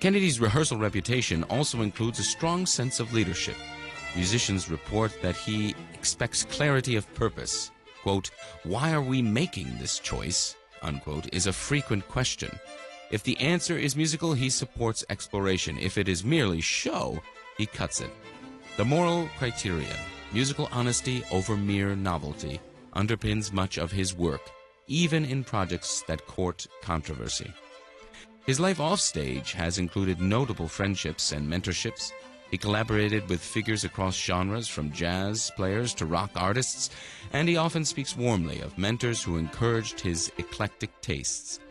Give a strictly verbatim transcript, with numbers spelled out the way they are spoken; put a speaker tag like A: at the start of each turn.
A: Kennedy's rehearsal reputation also includes a strong sense of leadership. Musicians report that he expects clarity of purpose. Quote, "Why are we making this choice?" unquote, is a frequent question. If the answer is musical, he supports exploration. If it is merely show, he cuts it. The moral criteria, musical honesty over mere novelty, underpins much of his work, even in projects that court controversy. His life offstage has included notable friendships and mentorships. He collaborated with figures across genres, from jazz players to rock artists, and he often speaks warmly of mentors who encouraged his eclectic tastes.